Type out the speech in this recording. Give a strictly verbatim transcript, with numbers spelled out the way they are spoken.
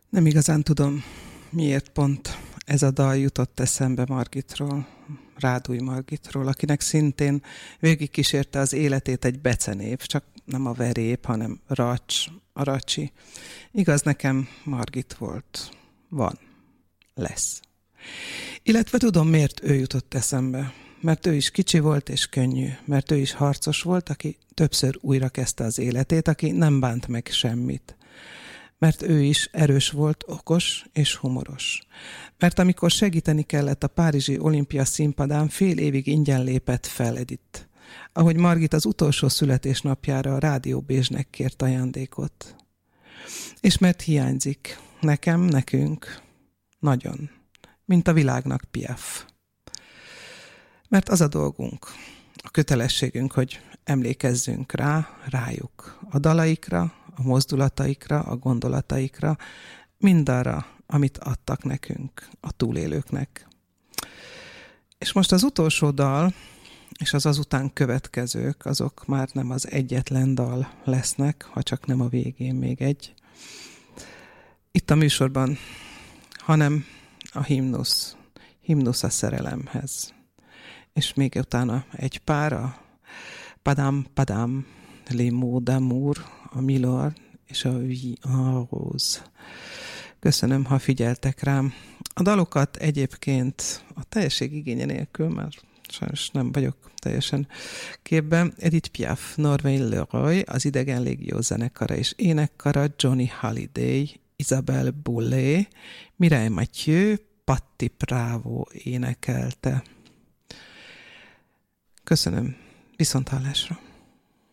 Nem igazán tudom, miért pont ez a dal jutott eszembe Margitról, Rádúj Margitról, akinek szintén végigkísérte az életét egy becenév, csak nem a verép, hanem Racs, a Racsi. Igaz, nekem Margit volt, van, lesz. Illetve tudom, miért ő jutott eszembe. Mert ő is kicsi volt és könnyű, mert ő is harcos volt, aki többször újra kezdte az életét, aki nem bánt meg semmit. Mert ő is erős volt, okos és humoros. Mert amikor segíteni kellett a párizsi olimpia színpadán, fél évig ingyen lépett fel Edith. Ahogy Margit az utolsó születésnapjára a Rádió Bézsnek kért ajándékot. És mert hiányzik. Nekem, nekünk. Nagyon. Mint a világnak Piaf. Mert az a dolgunk, a kötelességünk, hogy emlékezzünk rá, rájuk, a dalaikra, a mozdulataikra, a gondolataikra, mindarra, amit adtak nekünk, a túlélőknek. És most az utolsó dal, és az azután következők, azok már nem az egyetlen dal lesznek, ha csak nem a végén még egy. Itt a műsorban, hanem a himnusz, himnusz a szerelemhez. És még utána egy pár, a Padam Padam, Les mots d'amour, a Milord és a Vie en rose. Köszönöm, ha figyeltek rám. A dalokat egyébként a teljesség igénye nélkül, mert sajnos nem vagyok teljesen képben, Edith Piaf, Norvège Leroy, az Idegen Légió zenekara és énekkara, Johnny Hallyday, Isabelle Boulay, Mireille Mathieu, Patti Bravo énekelte. Köszönöm. Viszonthallásra.